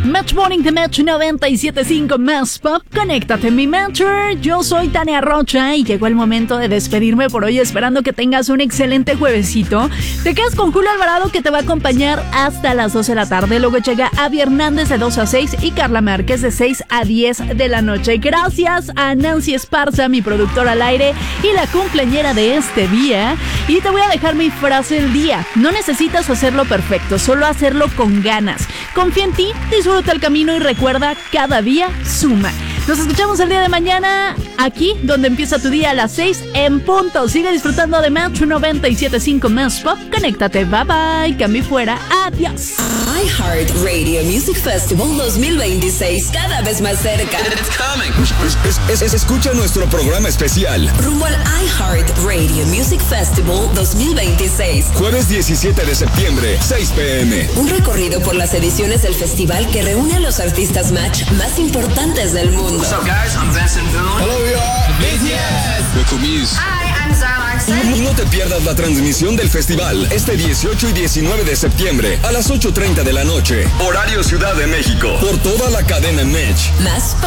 Match Morning de Match 97.5 Más Pop. Conéctate, mi Matcher. Yo soy Tania Rocha y llegó el momento de despedirme por hoy, esperando que tengas un excelente juevesito. Te quedas con Julio Alvarado, que te va a acompañar hasta las 12 de la tarde. Luego llega Avi Hernández de 2 a 6 y Carla Márquez de 6 a 10 de la noche. Gracias a Nancy Esparza, mi productora al aire y la cumpleañera de este día. Y te voy a dejar mi frase del día. No necesitas hacerlo perfecto, solo hacerlo con ganas. Confía en ti, disfruta el camino y recuerda, cada día suma. Nos escuchamos el día de mañana, aquí donde empieza tu día a las 6 en punto. Sigue disfrutando de Match 97.5 Más Pop. Conéctate, bye bye, cambio fuera, adiós. iHeart Radio Music Festival 2026, cada vez más cerca. Escucha nuestro programa especial rumbo al iHeart Radio Music Festival 2026. Jueves 17 de septiembre, 6 p.m. Un recorrido por las ediciones del festival que reúne a los artistas Match más importantes del mundo. What's up, guys? I'm Benson Boone. Hello, we are BTS. Loco Muse. Hi, I'm Zara. No te pierdas la transmisión del festival este 18 y 19 de septiembre a las 8:30 de la noche. Horario Ciudad de México. Por toda la cadena Match. Más